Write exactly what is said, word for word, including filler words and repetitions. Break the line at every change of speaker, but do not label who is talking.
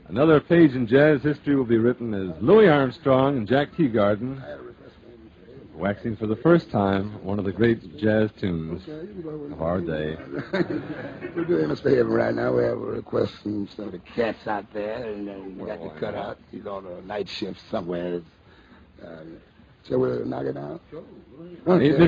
Another page in jazz history will be written as Louis Armstrong and Jack Teagarden waxing for the first time one of the great jazz tunes of our day.
We're doing Mister Haven right now. We have a request from some of the cats out there, and uh, we got to cut out. He's on a night shift somewhere. Uh, shall we knock it down?
Okay.